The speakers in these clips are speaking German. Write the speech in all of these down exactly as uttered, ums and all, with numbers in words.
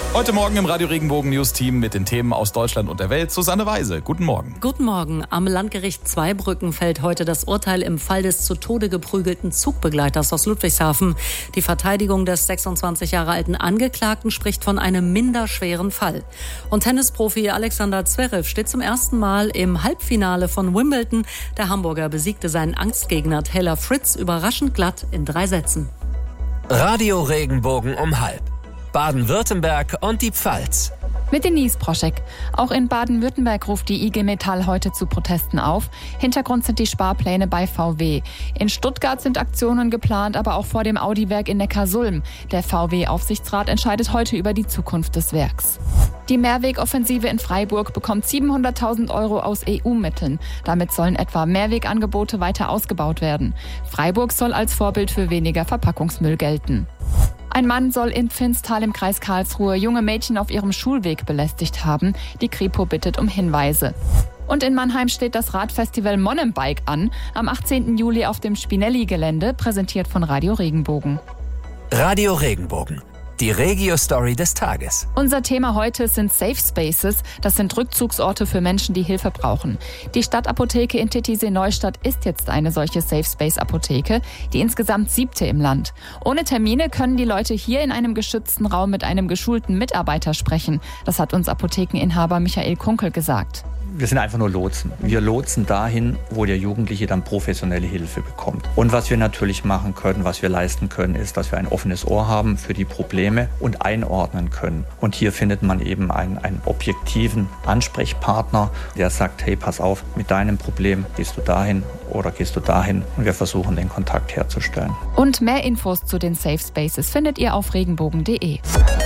Heute Morgen im Radio Regenbogen News Team mit den Themen aus Deutschland und der Welt. Susanne Weise, guten Morgen. Guten Morgen. Am Landgericht Zweibrücken fällt heute das Urteil im Fall des zu Tode geprügelten Zugbegleiters aus Ludwigshafen. Die Verteidigung des sechsundzwanzig Jahre alten Angeklagten spricht von einem minderschweren Fall. Und Tennisprofi Alexander Zverev steht zum ersten Mal im Halbfinale von Wimbledon. Der Hamburger besiegte seinen Angstgegner Taylor Fritz überraschend glatt in drei Sätzen. Radio Regenbogen um halb. Baden-Württemberg und die Pfalz. Mit Denise Proschek. Auch in Baden-Württemberg ruft die I G Metall heute zu Protesten auf. Hintergrund sind die Sparpläne bei V W. In Stuttgart sind Aktionen geplant, aber auch vor dem Audi-Werk in Neckarsulm. Der V W-Aufsichtsrat entscheidet heute über die Zukunft des Werks. Die Mehrwegoffensive in Freiburg bekommt siebenhunderttausend Euro aus E U-Mitteln. Damit sollen etwa Mehrwegangebote weiter ausgebaut werden. Freiburg soll als Vorbild für weniger Verpackungsmüll gelten. Ein Mann soll in Pfinztal im Kreis Karlsruhe junge Mädchen auf ihrem Schulweg belästigt haben. Die Kripo bittet um Hinweise. Und in Mannheim steht das Radfestival Mountainbike an. Am achtzehnten Juli auf dem Spinelli-Gelände, präsentiert von Radio Regenbogen. Radio Regenbogen. Die Regio-Story des Tages. Unser Thema heute sind Safe Spaces. Das sind Rückzugsorte für Menschen, die Hilfe brauchen. Die Stadtapotheke in Titisee-Neustadt ist jetzt eine solche Safe Space-Apotheke, die insgesamt siebte im Land. Ohne Termine können die Leute hier in einem geschützten Raum mit einem geschulten Mitarbeiter sprechen. Das hat uns Apothekeninhaber Michael Kunkel gesagt. Wir sind einfach nur Lotsen. Wir lotsen dahin, wo der Jugendliche dann professionelle Hilfe bekommt. Und was wir natürlich machen können, was wir leisten können, ist, dass wir ein offenes Ohr haben für die Probleme und einordnen können. Und hier findet man eben einen, einen objektiven Ansprechpartner, der sagt, hey, pass auf, mit deinem Problem gehst du dahin oder gehst du dahin. Und wir versuchen, den Kontakt herzustellen. Und mehr Infos zu den Safe Spaces findet ihr auf regenbogen punkt de.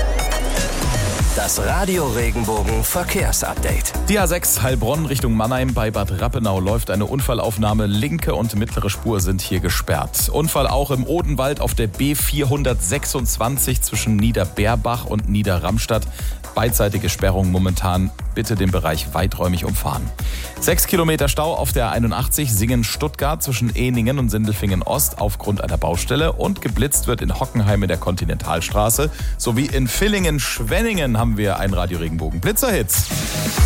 Das Radio Regenbogen Verkehrsupdate. Die A sechs Heilbronn Richtung Mannheim bei Bad Rappenau läuft eine Unfallaufnahme. Linke und mittlere Spur sind hier gesperrt. Unfall auch im Odenwald auf der B vierhundertsechsundzwanzig zwischen Niederberbach und Niederramstadt. Beidseitige Sperrung momentan. Bitte den Bereich weiträumig umfahren. Sechs Kilometer Stau auf der einundachtzig Singen-Stuttgart zwischen Ehningen und Sindelfingen-Ost aufgrund einer Baustelle. Und geblitzt wird in Hockenheim in der Kontinentalstraße. Sowie in Villingen-Schwenningen haben wir einen Radio Regenbogen Blitzerhit.